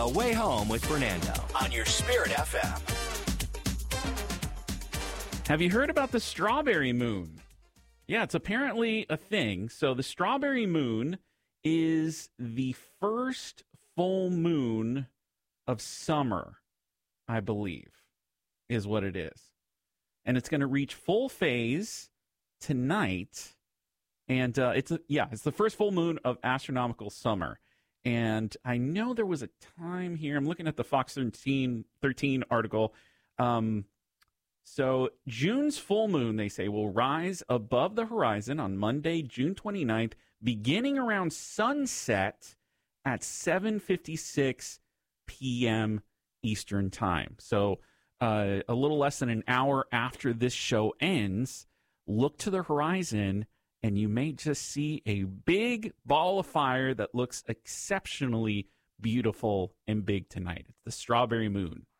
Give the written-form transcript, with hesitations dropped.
The Way Home with Fernando on your Spirit FM. Have you heard about the strawberry moon? Yeah, it's apparently a thing. So the strawberry moon is the first full moon of summer, I believe, is what it is. And it's going to reach full phase tonight. And it's the first full moon of astronomical summer. And I know there was a time here, I'm looking at the Fox 13 article. So June's full moon, they say, will rise above the horizon on Monday, June 29th, beginning around sunset at 7:56 p.m. Eastern Time. So a little less than an hour after this show ends, look to the horizon, and you may just see a big ball of fire that looks exceptionally beautiful and big tonight. It's the strawberry moon.